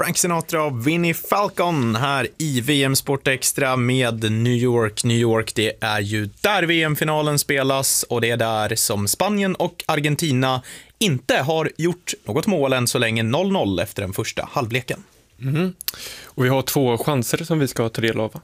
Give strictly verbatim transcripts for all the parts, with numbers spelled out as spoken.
Frank Sinatra och Vinnie Falcon här i V M Sport Extra med New York. New York, det är ju där V M-finalen spelas och det är där som Spanien och Argentina inte har gjort något mål än så länge. Noll noll efter den första halvleken. Mm. Och vi har två chanser som vi ska ta del av.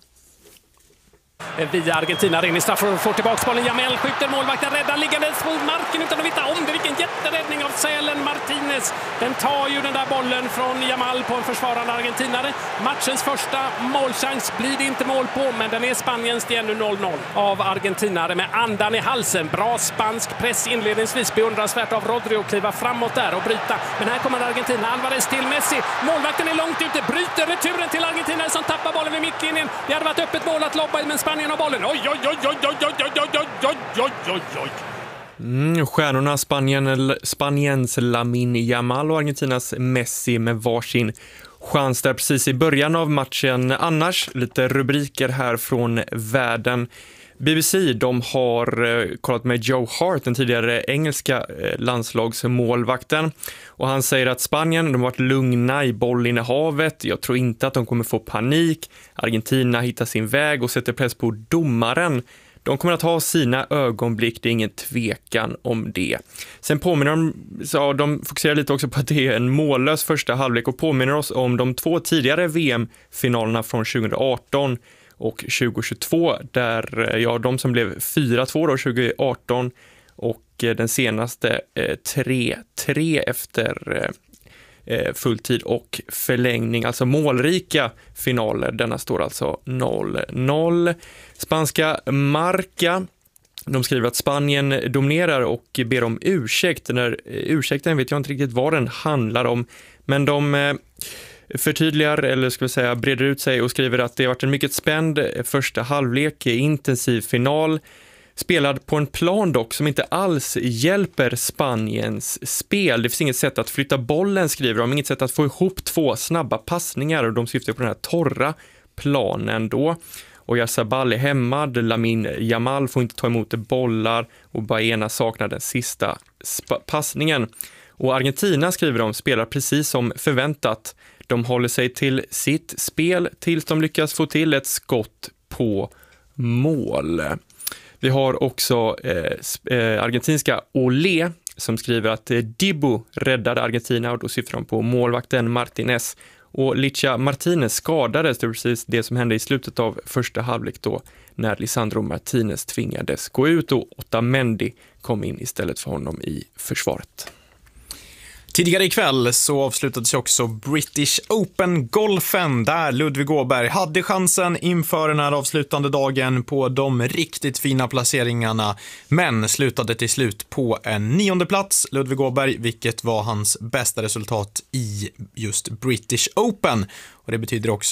Via Argentina, in i straffområdet, får tillbaka bollen. Jamel skjuter, målvakten räddar liggandes på marken utan att veta om det. Vilken jätteräddning av Celen Martinez. Den tar ju den där bollen från Jamal på en försvarande argentinare. Matchens första målchans blir det inte mål på, men den är Spaniens. Det är nu noll noll av argentinare med andan i halsen. Bra spansk press inledningsvis, beundransvärt av Rodri att kliva framåt där och bryta. Men här kommer Argentina, Alvarez till Messi. Målvakten är långt ute, bryter returen till argentinare som tappar bollen vid mittlinjen. Det hade varit öppet mål att lobba, men Spanien har bollen. Oj, oj, oj, oj, oj, oj, oj, oj, oj, oj, oj, oj. Mm, stjärnorna Spanien, Spaniens Lamine Yamal och Argentinas Messi med varsin chans där precis i början av matchen. Annars lite rubriker här från världen. B B C, de har eh, kollat med Joe Hart, den tidigare engelska eh, landslagsmålvakten. Och han säger att Spanien, de har varit lugna i bollinnehavet. Jag tror inte att de kommer få panik. Argentina hittar sin väg och sätter press på domaren. De kommer att ha sina ögonblick, det är ingen tvekan om det. Sen påminner de, så de fokuserar lite också på att det är en mållös första halvlek och påminner oss om de två tidigare V M-finalerna från tjugo arton och tjugo tjugotvå, där ja, de som blev fyra två då tjugo arton och den senaste eh, tre tre efter eh, fulltid och förlängning, alltså målrika finaler. Denna står alltså noll noll. Spanska Marca, de skriver att Spanien dominerar och ber om ursäkt. Den här ursäkten vet jag inte riktigt vad den handlar om, men de eh, förtydligar, eller ska vi säga breder ut sig och skriver att det har varit en mycket spänd första halvlek, intensiv final, spelad på en plan dock som inte alls hjälper Spaniens spel. Det finns inget sätt att flytta bollen, skriver de, inget sätt att få ihop två snabba passningar, och de syftar på den här torra planen då. Och Yarzabal är hämmad, Lamine Yamal får inte ta emot bollar och Baena saknar den sista sp- passningen. Och Argentina, skriver de, spelar precis som förväntat. De håller sig till sitt spel tills de lyckas få till ett skott på mål. Vi har också eh, eh, argentinska Olé som skriver att eh, Dibu räddade Argentina, och då syftar de på målvakten Martinez. Och Licha Martinez skadades, det var precis det som hände i slutet av första halvlek då, när Lisandro Martinez tvingades gå ut och Otamendi kom in istället för honom i försvaret. Tidigare ikväll så avslutades också British Open-golfen där Ludvig Åberg hade chansen inför den här avslutande dagen på de riktigt fina placeringarna, men slutade till slut på en nionde plats, Ludvig Åberg, vilket var hans bästa resultat i just British Open. Och det betyder också